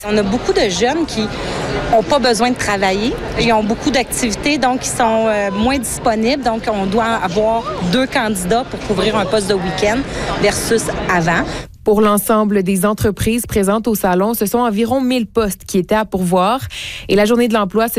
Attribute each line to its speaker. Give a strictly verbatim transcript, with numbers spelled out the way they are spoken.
Speaker 1: On a beaucoup de jeunes qui n'ont pas besoin de travailler. Ils ont beaucoup d'activités, donc ils sont euh, moins disponibles. Donc, on doit avoir deux candidats pour couvrir un poste de week-end versus avant.
Speaker 2: Pour l'ensemble des entreprises présentes au salon, ce sont environ mille postes qui étaient à pourvoir. Et la journée de l'emploi,